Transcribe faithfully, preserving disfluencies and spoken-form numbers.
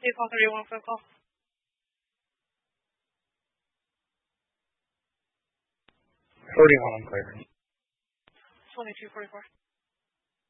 eight call thirty-one for the call. forty-one, I'm clear. twenty-two forty-four.